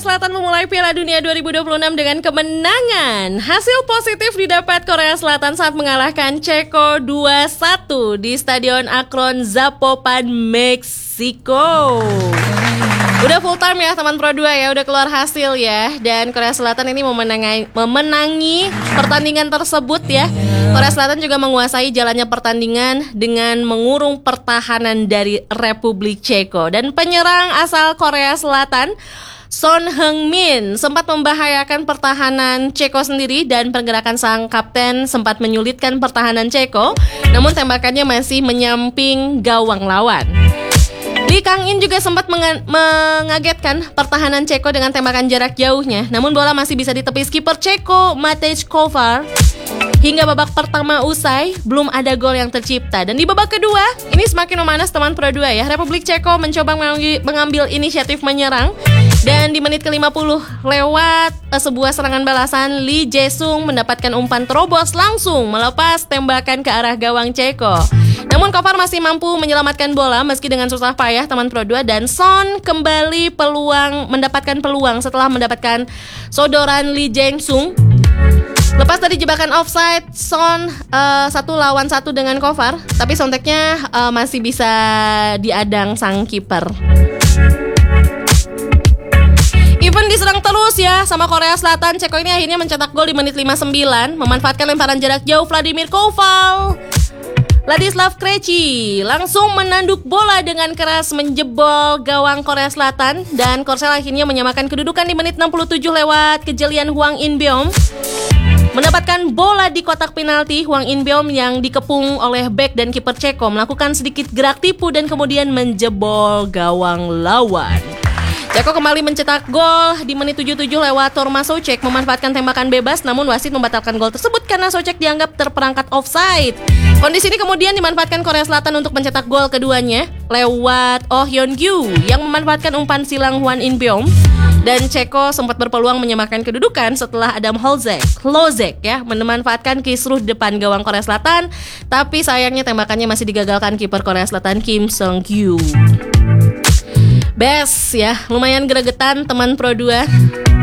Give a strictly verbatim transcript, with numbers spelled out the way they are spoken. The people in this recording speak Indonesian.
Selatan memulai Piala Dunia dua ribu dua puluh enam dengan kemenangan. Hasil positif didapat Korea Selatan saat mengalahkan Ceko dua satu di Stadion Akron Zapopan, Meksiko. Udah full time ya teman Pro dua ya, udah keluar hasil ya. Dan Korea Selatan ini memenangi, memenangi pertandingan tersebut ya. Korea Selatan juga menguasai jalannya pertandingan dengan mengurung pertahanan dari Republik Ceko. Dan penyerang asal Korea Selatan, Son Heung-min, sempat membahayakan pertahanan Ceko sendiri dan pergerakan sang kapten sempat menyulitkan pertahanan Ceko. Namun tembakannya masih menyamping gawang lawan. Lee Kang-in juga sempat menga- mengagetkan pertahanan Ceko dengan tembakan jarak jauhnya. Namun bola masih bisa ditepis kiper Ceko, Matej Kovar. Hingga babak pertama usai, belum ada gol yang tercipta. Dan di babak kedua, ini semakin memanas teman Pro dua ya. Republik Ceko mencoba mengambil inisiatif menyerang. Dan di menit ke lima puluh lewat uh, sebuah serangan balasan, Lee Jae-sung mendapatkan umpan terobos langsung melepas tembakan ke arah gawang Ceko. Namun Kovar masih mampu menyelamatkan bola meski dengan susah payah teman Pro dua. Dan Son kembali peluang mendapatkan peluang setelah mendapatkan sodoran Lee Jae-sung. Lepas dari jebakan offside, Son uh, satu lawan satu dengan Kovar, tapi sonteknya uh, masih bisa diadang sang kiper. Even diserang terus ya sama Korea Selatan, Ceko ini akhirnya mencetak gol di menit lima puluh sembilan, memanfaatkan lemparan jarak jauh Vladimir Koval. Ladislav Krejci langsung menanduk bola dengan keras menjebol gawang Korea Selatan, dan Korsel akhirnya menyamakan kedudukan di menit enam puluh tujuh lewat kejelian Hwang In-beom. Mendapatkan bola di kotak penalti, Hwang In-beom yang dikepung oleh bek dan kiper Ceko melakukan sedikit gerak tipu dan kemudian menjebol gawang lawan. Ceko kembali mencetak gol di menit tujuh puluh tujuh lewat Torma Soucek memanfaatkan tembakan bebas, namun wasit membatalkan gol tersebut karena Soucek dianggap terperangkap offside. Kondisi ini kemudian dimanfaatkan Korea Selatan untuk mencetak gol keduanya lewat Oh Hyun-gyu yang memanfaatkan umpan silang Hwang In-beom. Dan Ceko sempat berpeluang menyamakan kedudukan setelah Adam Holzek, Lozek ya, memanfaatkan kisruh depan gawang Korea Selatan, tapi sayangnya tembakannya masih digagalkan kiper Korea Selatan Kim Seung-gyu. Best ya, lumayan gregetan teman Pro dua.